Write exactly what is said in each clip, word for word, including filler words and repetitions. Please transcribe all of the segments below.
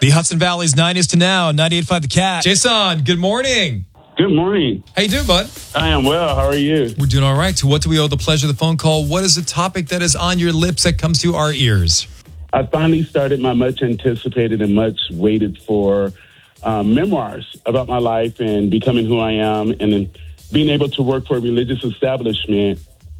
The Hudson Valley's nineties to now, ninety-eight point five The Cat. Jason, good morning. Good morning. How you doing, bud? I am well. How are you? We're doing all right. To what do we owe the pleasure of the phone call? What is the topic that is on your lips that comes to our ears? I finally started my much anticipated and much waited for um, memoirs about my life and becoming who I am, and then being able to work for a religious establishment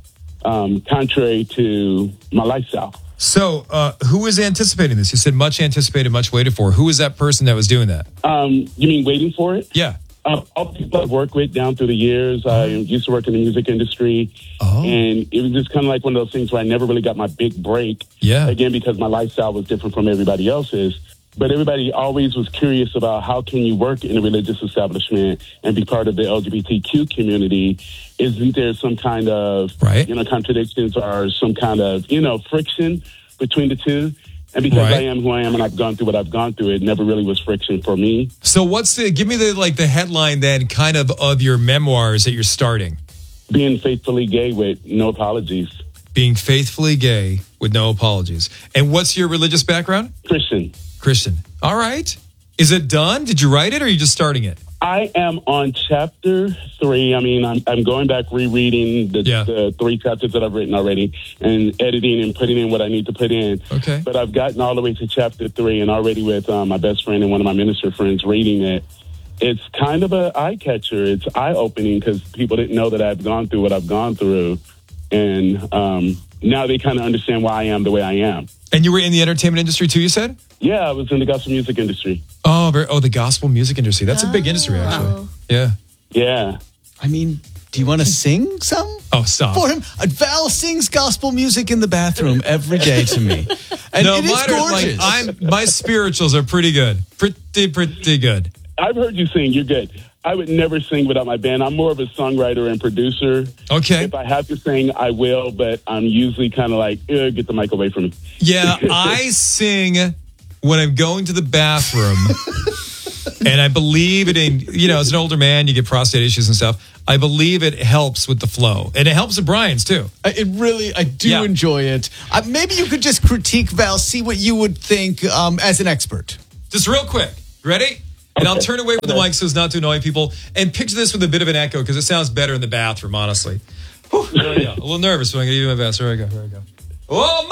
um, contrary to my lifestyle. So, uh, who is anticipating this? You said much anticipated, much waited for. Who is that person that was doing that? Um, you mean waiting for it? Yeah. Uh, all the people I've worked with down through the years. I used to work in the music industry. Oh. And it was just kind of like one of those things where I never really got my big break. Yeah. Again, because my lifestyle was different from everybody else's. But everybody always was curious about how can you work in a religious establishment and be part of the L G B T Q community? Isn't there some kind of, right. you know, contradictions or some kind of, you know, friction between the two? And because right. I am who I am and I've gone through what I've gone through, it never really was friction for me. So what's the, give me the, like the headline then kind of of your memoirs that you're starting. Being faithfully gay with no apologies. Being faithfully gay with no apologies. And what's your religious background? Christian. Christian. All right. Is it done? Did you write it or are you just starting it? I am on chapter three. I mean, I'm, I'm going back rereading the, yeah. the three chapters that I've written already and editing and putting in what I need to put in. Okay. But I've gotten all the way to chapter three and already with um, my best friend and one of my minister friends reading it. It's kind of an eye catcher. It's eye opening because people didn't know that I've gone through what I've gone through. And um, now they kind of understand why I am the way I am. And you were in the entertainment industry too, you said? Yeah, I was in the gospel music industry. Oh, very, oh, the gospel music industry. That's oh, a big industry, actually. Wow. Yeah. Yeah. I mean, do you want to sing some? Oh, stop. For him. Val sings gospel music in the bathroom every day to me. And no, it is gorgeous. Like, I'm, my spirituals are pretty good. Pretty, pretty good. I've heard you sing. You're good. I would never sing without my band. I'm more of a songwriter and producer. Okay. If I have to sing, I will, but I'm usually kind of like, get the mic away from me. Yeah, I sing when I'm going to the bathroom. And I believe it in, you know, as an older man, you get prostate issues and stuff. I believe it helps with the flow. And it helps with Brian's, too. It really, I do yeah. enjoy it. Uh, maybe you could just critique Val, see what you would think um, as an expert. Just real quick. Ready? And I'll turn away from the mic so as not to annoy people. And picture this with a bit of an echo because it sounds better in the bathroom, honestly. Whew, there we go. A little nervous, so I'm going to do my best. Here I go. Here I go. Oh, my!